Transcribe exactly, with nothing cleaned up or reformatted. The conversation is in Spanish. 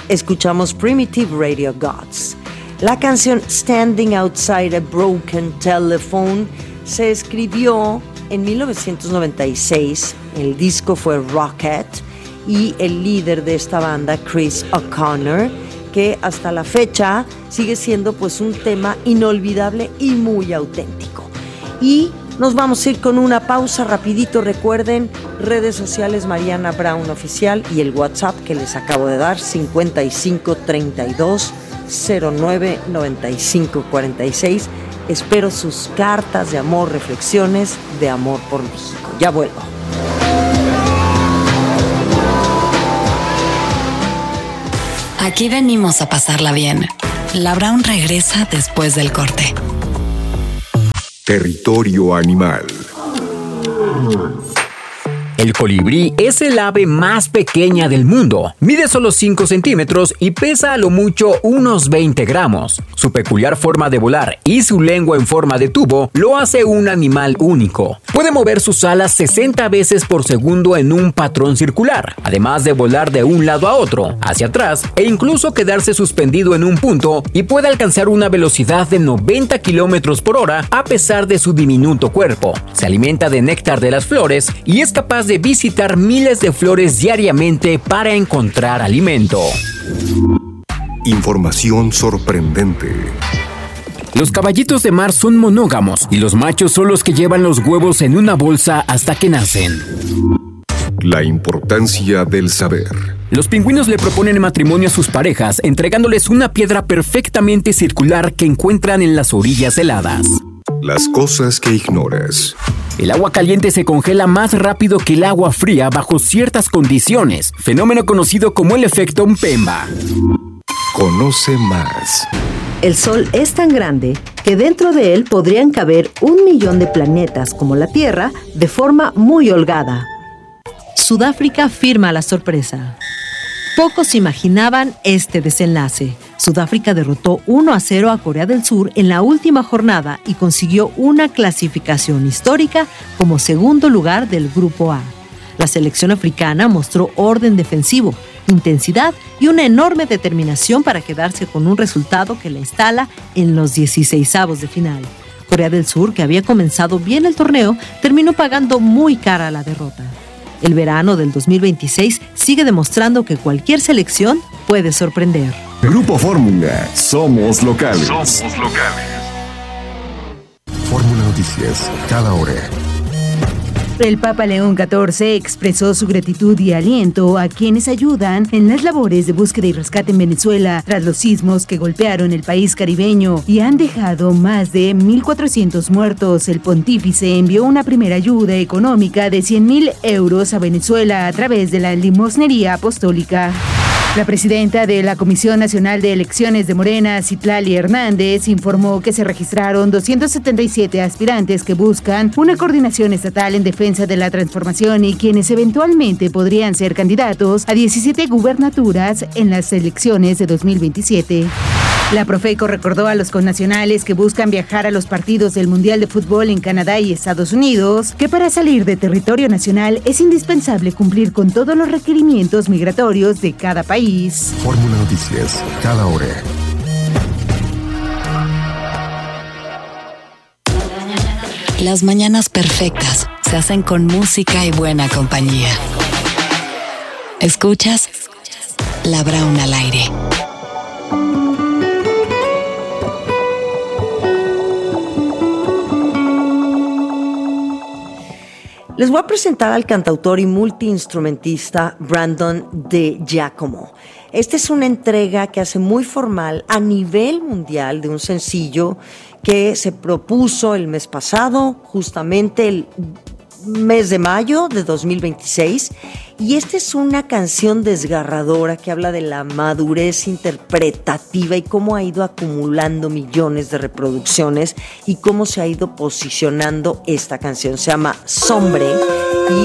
escuchamos Primitive Radio Gods. La canción Standing Outside a Broken Telephone se escribió en mil novecientos noventa y seis, el disco fue Rocket, y el líder de esta banda, Chris O'Connor, que hasta la fecha sigue siendo pues un tema inolvidable y muy auténtico. Y nos vamos a ir con una pausa rapidito. Recuerden, redes sociales Mariana Brown Oficial y el WhatsApp que les acabo de dar, cincuenta y cinco treinta y dos cero nueve noventa y cinco cuarenta y seis. Espero sus cartas de amor, reflexiones de amor por México. Ya vuelvo. Aquí venimos a pasarla bien. La Brown regresa después del corte. Territorio animal. El colibrí es el ave más pequeña del mundo. Mide solo cinco centímetros y pesa a lo mucho unos veinte gramos. Su peculiar forma de volar y su lengua en forma de tubo lo hace un animal único. Puede mover sus alas sesenta veces por segundo en un patrón circular, además de volar de un lado a otro, hacia atrás e incluso quedarse suspendido en un punto, y puede alcanzar una velocidad de noventa kilómetros por hora a pesar de su diminuto cuerpo. Se alimenta de néctar de las flores y es capaz de visitar miles de flores diariamente para encontrar alimento. Información sorprendente. Los caballitos de mar son monógamos y los machos son los que llevan los huevos en una bolsa hasta que nacen. La importancia del saber. Los pingüinos le proponen matrimonio a sus parejas entregándoles una piedra perfectamente circular que encuentran en las orillas heladas. Las cosas que ignoras. El agua caliente se congela más rápido que el agua fría bajo ciertas condiciones, fenómeno conocido como el efecto Mpemba. Conoce más. El Sol es tan grande que dentro de él podrían caber un millón de planetas como la Tierra de forma muy holgada. Sudáfrica firma la sorpresa. Pocos imaginaban este desenlace. Sudáfrica derrotó uno a cero a Corea del Sur en la última jornada y consiguió una clasificación histórica como segundo lugar del Grupo A. La selección africana mostró orden defensivo, intensidad y una enorme determinación para quedarse con un resultado que la instala en los dieciseisavos de final. Corea del Sur, que había comenzado bien el torneo, terminó pagando muy cara la derrota. El verano del dos mil veintiséis sigue demostrando que cualquier selección puede sorprender. Grupo Fórmula. Somos locales. Somos locales. Fórmula Noticias. Cada hora. El Papa León catorce expresó su gratitud y aliento a quienes ayudan en las labores de búsqueda y rescate en Venezuela tras los sismos que golpearon el país caribeño y han dejado más de mil cuatrocientos muertos. El pontífice envió una primera ayuda económica de cien mil euros a Venezuela a través de la limosnería apostólica. La presidenta de la Comisión Nacional de Elecciones de Morena, Citlali Hernández, informó que se registraron doscientos setenta y siete aspirantes que buscan una coordinación estatal en defensa de la transformación y quienes eventualmente podrían ser candidatos a diecisiete gubernaturas en las elecciones de dos mil veintisiete. La Profeco recordó a los connacionales que buscan viajar a los partidos del Mundial de Fútbol en Canadá y Estados Unidos que para salir de territorio nacional es indispensable cumplir con todos los requerimientos migratorios de cada país. Fórmula Noticias, cada hora. Las mañanas perfectas se hacen con música y buena compañía. ¿Escuchas? La Brown al aire. Les voy a presentar al cantautor y multiinstrumentista Brandon De Giacomo. Esta es una entrega que hace muy formal a nivel mundial de un sencillo que se propuso el mes pasado, justamente el mes de mayo de dos mil veintiséis, y esta es una canción desgarradora que habla de la madurez interpretativa y cómo ha ido acumulando millones de reproducciones y cómo se ha ido posicionando esta canción. Se llama Sombre y